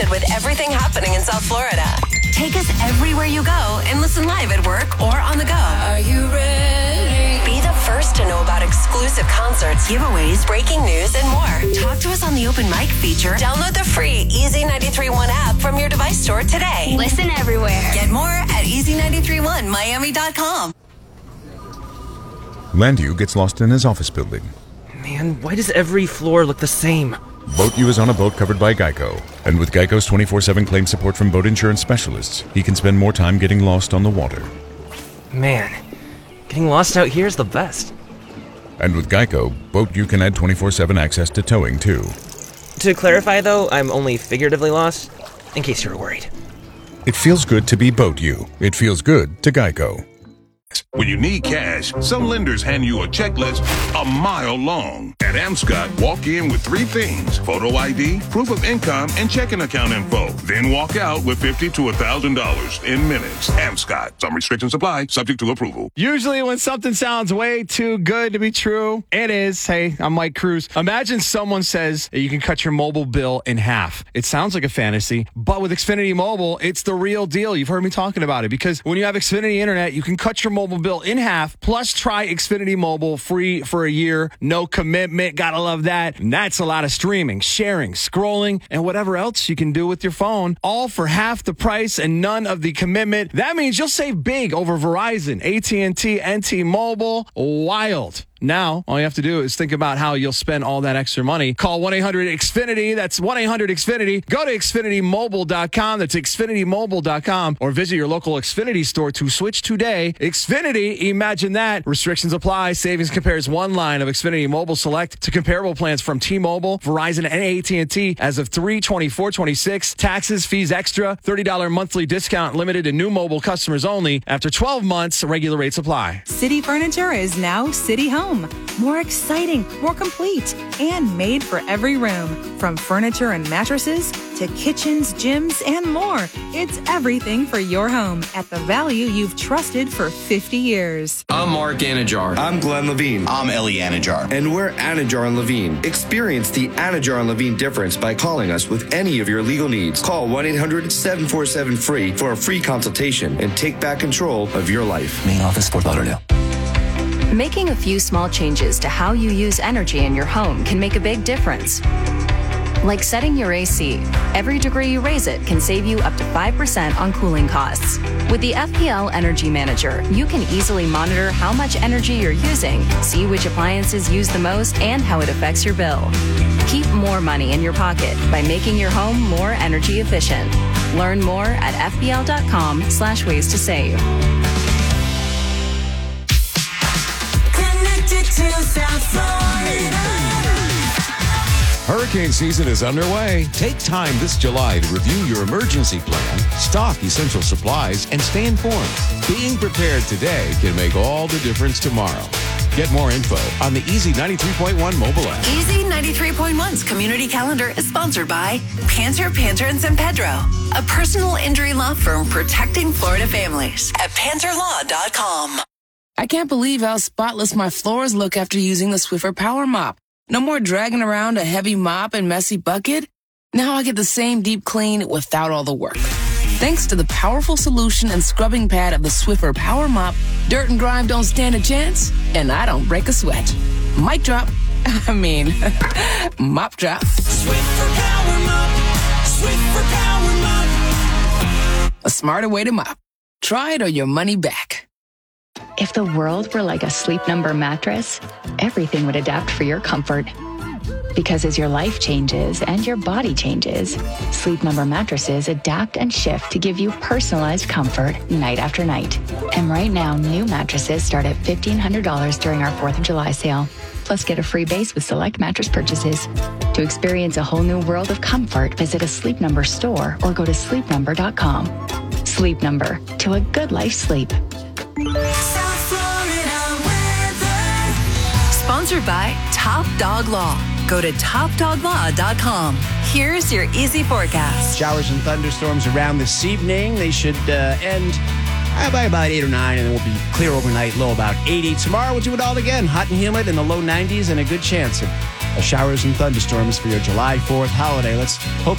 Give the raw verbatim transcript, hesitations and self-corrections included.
updated with everything happening in South Florida. Take us everywhere you go and listen live at work or on the go. Are you ready? Be the first to know about exclusive concerts, giveaways, breaking news, and more. Talk to us on the open mic feature. Download the free Easy ninety-three point one app from your device store today. Listen everywhere. Get more at easy nine three one miami dot com. Landu gets lost in his office building. Man, why does every floor look the same? Boat U is on a boat covered by Geico. And with Geico's twenty-four seven claim support from boat insurance specialists, he can spend more time getting lost on the water. Man, getting lost out here is the best. And with Geico, Boat U can add twenty-four seven access to towing, too. To clarify, though, I'm only figuratively lost, in case you were worried. It feels good to be Boat U. It feels good to Geico. When you need cash, some lenders hand you a checklist a mile long. At Amscot, walk in with three things: photo I D, proof of income, and checking account info. Then walk out with fifty to one thousand dollars in minutes. Amscot. Some restrictions apply, subject to approval. Usually when something sounds way too good to be true, it is. Hey, I'm Mike Cruz. Imagine someone says that you can cut your mobile bill in half. It sounds like a fantasy, but with Xfinity Mobile, it's the real deal. You've heard me talking about it, because when you have Xfinity Internet, you can cut your mobile bill in half, plus try Xfinity Mobile free for a year. No commitment. Gotta love that. And that's a lot of streaming, sharing, scrolling, and whatever else you can do with your phone, all for half the price and none of the commitment. That means you'll save big over Verizon, A T and T, and T-Mobile. Wild. Now, all you have to do is think about how you'll spend all that extra money. Call one eight hundred X Finity. That's one eight hundred X Finity. Go to Xfinity Mobile dot com. That's Xfinity Mobile dot com. Or visit your local Xfinity store to switch today. Xfinity, imagine that. Restrictions apply. Savings compares one line of Xfinity Mobile Select to comparable plans from T-Mobile, Verizon, and A T and T as of three twenty-four twenty-six. Taxes, fees extra. thirty dollars monthly discount limited to new mobile customers only. After twelve months, regular rates apply. City Furniture is now City Home. More exciting, more complete, and made for every room. From furniture and mattresses to kitchens, gyms, and more. It's everything for your home at the value you've trusted for fifty years. I'm Mark Anajar. I'm Glenn Levine. I'm Ellie Anajar. And we're Anajar and Levine. Experience the Anajar and Levine difference by calling us with any of your legal needs. Call one eight hundred seven four seven free for a free consultation and take back control of your life. Main office, Fort Lauderdale. Making a few small changes to how you use energy in your home can make a big difference. Like setting your A C. Every degree you raise it can save you up to five percent on cooling costs. With the F P L Energy Manager, you can easily monitor how much energy you're using, see which appliances use the most, and how it affects your bill. Keep more money in your pocket by making your home more energy efficient. Learn more at F P L dot com slash ways to save. To South Florida. Hurricane season is underway. Take time this July to review your emergency plan, stock essential supplies, and stay informed. Being prepared today can make all the difference tomorrow. Get more info on the Easy ninety-three point one mobile app. Easy ninety-three point one's community calendar is sponsored by Panter, Panter and San Pedro, a personal injury law firm protecting Florida families at panter law dot com. I can't believe how spotless my floors look after using the Swiffer Power Mop. No more dragging around a heavy mop and messy bucket. Now I get the same deep clean without all the work. Thanks to the powerful solution and scrubbing pad of the Swiffer Power Mop, dirt and grime don't stand a chance, and I don't break a sweat. Mic drop. I mean, mop drop. Swiffer Power Mop. Swiffer Power Mop. A smarter way to mop. Try it or your money back. If the world were like a Sleep Number mattress, everything would adapt for your comfort. Because as your life changes and your body changes, Sleep Number mattresses adapt and shift to give you personalized comfort night after night. And right now, new mattresses start at fifteen hundred dollars during our fourth of July sale. Plus, get a free base with select mattress purchases. To experience a whole new world of comfort, visit a Sleep Number store or go to sleep number dot com. Sleep Number, to a good life sleep. South Florida weather. Sponsored by Top Dog Law. Go to top dog law dot com. Here's your easy forecast. Showers and thunderstorms around this evening. They should uh, end uh, by about eight or nine, and then we'll be clear overnight, low about eighty. Tomorrow we'll do it all again. Hot and humid in the low nineties, and a good chance of uh, showers and thunderstorms for your July fourth holiday. Let's hope